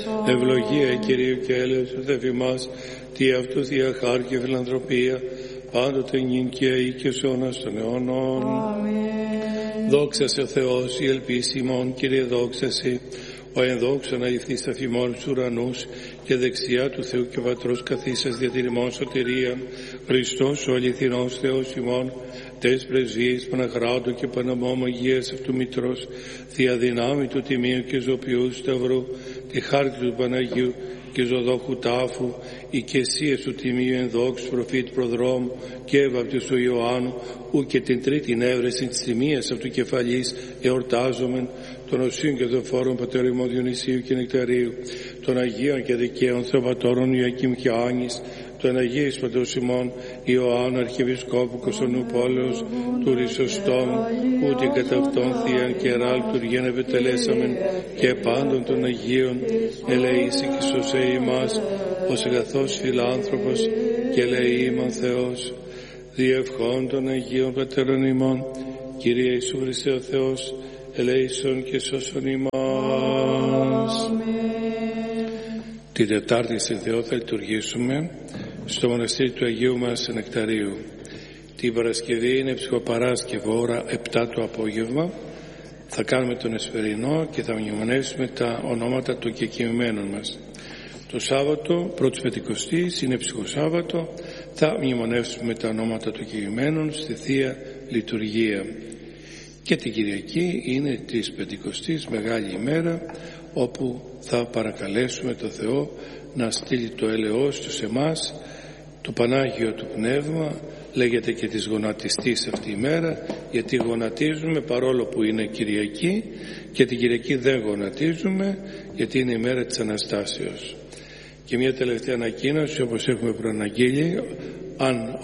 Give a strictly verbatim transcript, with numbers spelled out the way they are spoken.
Ευλογία Κυρίου και έλεος ο Θεός τι αυτού θεία χάρη και φιλανθρωπία, πάντοτε νυν και αεί και σ' αιώνας των αιώνων. Δόξα σε ο Θεός, η ελπίση ημών, Κύριε δόξα σε, ο ενδόξων αηθείς αφημών στους ουρανούς και δεξιά του Θεού και Πατρός καθίσας διατηρημών σωτηρία, Χριστός ο αληθινός Θεός ημών, τες πρεσβείες Παναχράτου και Παναμόμου Αγίας αυτού Μητρός, θεία δυνάμει του Τιμίου και Ζωπιού Σταυρού, τη χάρτη του Παναγίου και ζωδόχου τάφου, η κεσίες του Τιμίου ενδόξου προφήτ προδρόμου και έβαπτης του Ιωάννου, ου και την τρίτη έβρεση της τιμίας αυτού κεφαλής εορτάζομεν, των οσίων και των φόρων Πατέρ ημών Διονυσίου και Νεκταρίου, των Αγίων και δικαίων Θεοπατώρων Ιωακήμ και Άνης, των Αγίης Πατρός ημών Ιωάννου Αρχιεπισκόπου Κωνσταντινούπολεως, του Ρησοστόμου, ούτε κατά αυτόν θείαν και ράλτουργιαν επιτελέσαμεν, και πάντων των Αγίων ελεήσει και σωσέ ημάς, ως αγαθός φιλάνθρωπος και ελεήμων Θεός. Διευχών των Αγίων Πατέρων ημών, Κύριε Ιησού Χριστέ ο Θεός, ελέησον και σώσον ημάς. Την Τετάρτη σε Θεό θα λειτουργήσουμε στο μοναστήρι του Αγίου μας Νεκταρίου. Την Παρασκευή είναι ψυχοπαράσκευο, ώρα επτά το απόγευμα. Θα κάνουμε τον εσπερινό και θα μνημονεύσουμε τα ονόματα των κεκοιμημένων μας. Το Σάββατο, πρώτης Πεντηκοστής, είναι ψυχοσάββατο. Θα μνημονεύσουμε τα ονόματα των κεκοιμημένων στη Θεία Λειτουργία. Και την Κυριακή είναι της Πεντηκοστής, μεγάλη ημέρα, όπου θα παρακαλέσουμε το Θεό να στείλει το έλεος του σε εμάς, το Πανάγιο του Πνεύμα. Λέγεται και της γονατιστής αυτή η μέρα, γιατί γονατίζουμε παρόλο που είναι Κυριακή, και την Κυριακή δεν γονατίζουμε γιατί είναι η μέρα της Αναστάσεως. Και μια τελευταία ανακοίνωση, όπως έχουμε προαναγγείλει, αν